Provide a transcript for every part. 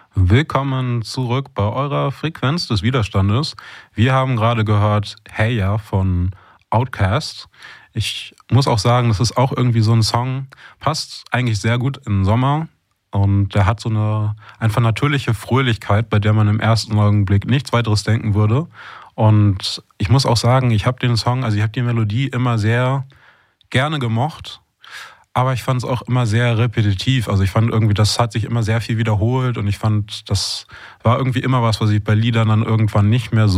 Willkommen zurück bei eurer Frequenz des Widerstandes. Wir haben gerade gehört Hey Ya von Outkast. Ich muss auch sagen, das ist auch irgendwie so ein Song, passt eigentlich sehr gut in den Sommer und der hat so eine einfach natürliche Fröhlichkeit, bei der man im ersten Augenblick nichts weiteres denken würde. Und ich muss auch sagen, ich habe die Melodie immer sehr gerne gemocht. Aber ich fand es auch immer sehr repetitiv. Also ich fand irgendwie, das hat sich immer sehr viel wiederholt und ich fand, das war irgendwie immer was ich bei Liedern dann irgendwann nicht mehr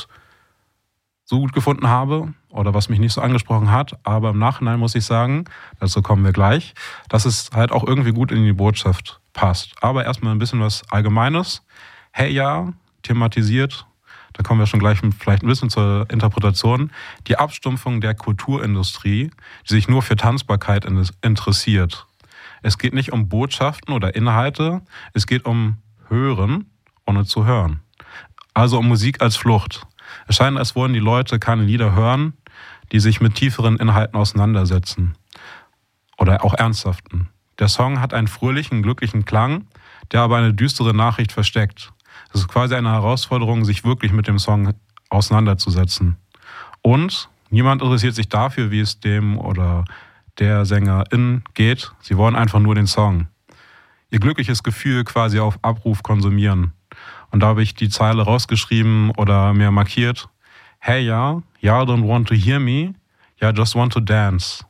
so gut gefunden habe oder was mich nicht so angesprochen hat. Aber im Nachhinein muss ich sagen, dazu kommen wir gleich, dass es halt auch irgendwie gut in die Botschaft passt. Aber erstmal ein bisschen was Allgemeines. Hey Ja, thematisiert, da kommen wir schon gleich vielleicht ein bisschen zur Interpretation, die Abstumpfung der Kulturindustrie, die sich nur für Tanzbarkeit interessiert. Es geht nicht um Botschaften oder Inhalte, es geht um Hören, ohne zu hören. Also um Musik als Flucht. Es scheint, als wollen die Leute keine Lieder hören, die sich mit tieferen Inhalten auseinandersetzen. Oder auch ernsthaften. Der Song hat einen fröhlichen, glücklichen Klang, der aber eine düstere Nachricht versteckt. Es ist quasi eine Herausforderung, sich wirklich mit dem Song auseinanderzusetzen. Und niemand interessiert sich dafür, wie es dem oder der Sängerin geht. Sie wollen einfach nur den Song. Ihr glückliches Gefühl quasi auf Abruf konsumieren. Und da habe ich die Zeile rausgeschrieben oder mir markiert. Hey ja, y'all don't want to hear me, y'all just want to dance.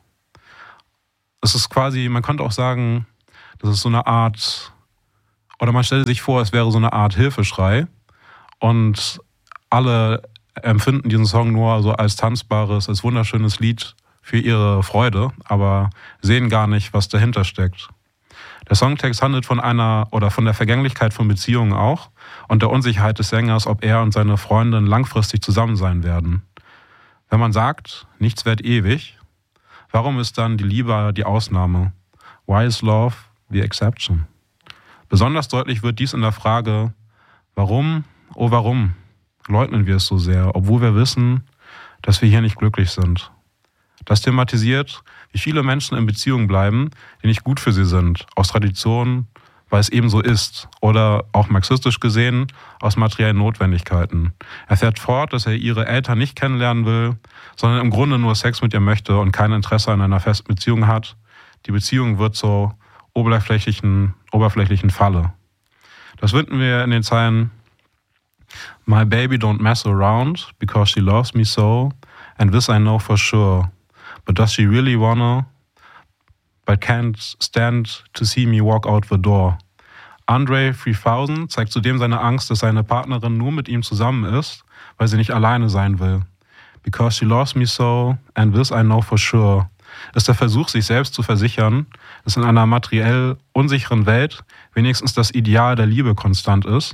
Es ist quasi, man könnte auch sagen, das ist so eine Art... Oder man stellt sich vor, es wäre so eine Art Hilfeschrei und alle empfinden diesen Song nur so als tanzbares, als wunderschönes Lied für ihre Freude, aber sehen gar nicht, was dahinter steckt. Der Songtext handelt von der Vergänglichkeit von Beziehungen auch und der Unsicherheit des Sängers, ob er und seine Freundin langfristig zusammen sein werden. Wenn man sagt, nichts währt ewig, warum ist dann die Liebe die Ausnahme? Why is love the exception? Besonders deutlich wird dies in der Frage, warum, oh warum, leugnen wir es so sehr, obwohl wir wissen, dass wir hier nicht glücklich sind. Das thematisiert, wie viele Menschen in Beziehungen bleiben, die nicht gut für sie sind, aus Tradition, weil es eben so ist, oder auch marxistisch gesehen, aus materiellen Notwendigkeiten. Er fährt fort, dass er ihre Eltern nicht kennenlernen will, sondern im Grunde nur Sex mit ihr möchte und kein Interesse an einer festen Beziehung hat. Die Beziehung wird so oberflächlichen Falle. Das finden wir in den Zeilen My baby don't mess around because she loves me so and this I know for sure. But does she really wanna? But can't stand to see me walk out the door. Andre 3000 zeigt zudem seine Angst, dass seine Partnerin nur mit ihm zusammen ist, weil sie nicht alleine sein will. Because she loves me so and this I know for sure. Ist der Versuch, sich selbst zu versichern, dass in einer materiell unsicheren Welt wenigstens das Ideal der Liebe konstant ist.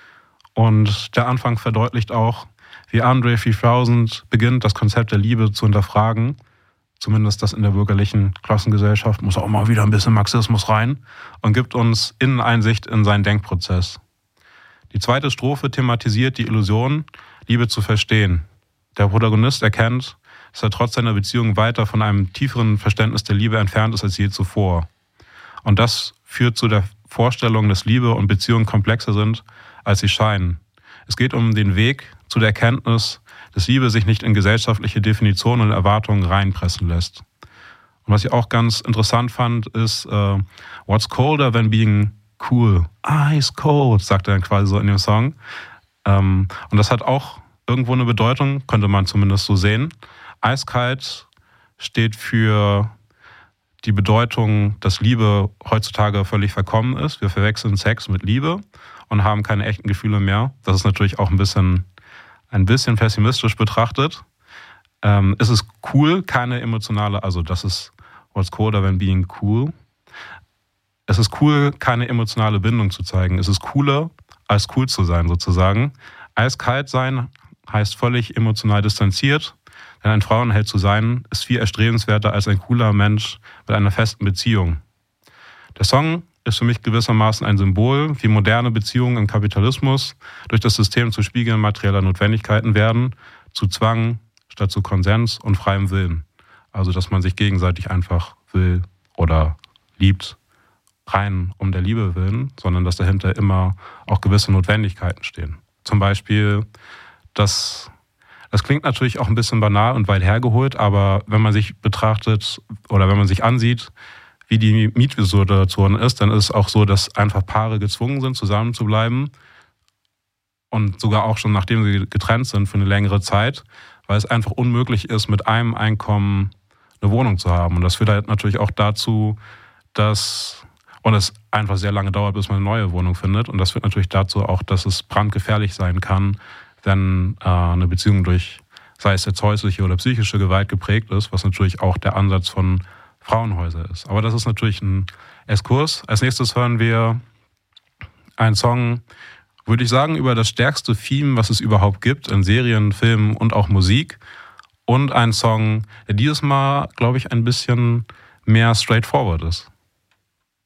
Und der Anfang verdeutlicht auch, wie Andre 3000 beginnt, das Konzept der Liebe zu hinterfragen, zumindest das in der bürgerlichen Klassengesellschaft, muss auch mal wieder ein bisschen Marxismus rein und gibt uns Inneneinsicht in seinen Denkprozess. Die zweite Strophe thematisiert die Illusion, Liebe zu verstehen. Der Protagonist erkennt, dass er trotz seiner Beziehung weiter von einem tieferen Verständnis der Liebe entfernt ist als je zuvor. Und das führt zu der Vorstellung, dass Liebe und Beziehung komplexer sind, als sie scheinen. Es geht um den Weg zu der Erkenntnis, dass Liebe sich nicht in gesellschaftliche Definitionen und Erwartungen reinpressen lässt. Und was ich auch ganz interessant fand, ist What's colder than being cool? Ice cold, sagt er dann quasi so in dem Song. Und das hat auch irgendwo eine Bedeutung, könnte man zumindest so sehen. Eiskalt steht für die Bedeutung, dass Liebe heutzutage völlig verkommen ist. Wir verwechseln Sex mit Liebe und haben keine echten Gefühle mehr. Das ist natürlich auch ein bisschen pessimistisch betrachtet. Es ist cool, keine emotionale, also das ist what's colder than being cool. Es ist cool, keine emotionale Bindung zu zeigen. Es ist cooler, als cool zu sein sozusagen. Eiskalt sein heißt völlig emotional distanziert. Denn ein Frauenheld zu sein, ist viel erstrebenswerter als ein cooler Mensch mit einer festen Beziehung. Der Song ist für mich gewissermaßen ein Symbol, wie moderne Beziehungen im Kapitalismus durch das System zu Spiegeln materieller Notwendigkeiten werden, zu Zwang statt zu Konsens und freiem Willen. Also, dass man sich gegenseitig einfach will oder liebt, rein um der Liebe willen, sondern dass dahinter immer auch gewisse Notwendigkeiten stehen. Zum Beispiel, das klingt natürlich auch ein bisschen banal und weit hergeholt, aber wenn man sich betrachtet oder wenn man sich ansieht, wie die Mietsituation ist, dann ist es auch so, dass einfach Paare gezwungen sind, zusammen zu bleiben und sogar auch schon nachdem sie getrennt sind für eine längere Zeit, weil es einfach unmöglich ist, mit einem Einkommen eine Wohnung zu haben. Und das führt halt natürlich auch dazu, dass es einfach sehr lange dauert, bis man eine neue Wohnung findet. Und das führt natürlich dazu auch, dass es brandgefährlich sein kann, wenn eine Beziehung durch, sei es jetzt häusliche oder psychische Gewalt geprägt ist, was natürlich auch der Ansatz von Frauenhäusern ist. Aber das ist natürlich ein Exkurs. Als nächstes hören wir einen Song, würde ich sagen, über das stärkste Theme, was es überhaupt gibt in Serien, Filmen und auch Musik. Und ein Song, der dieses Mal, glaube ich, ein bisschen mehr straightforward ist.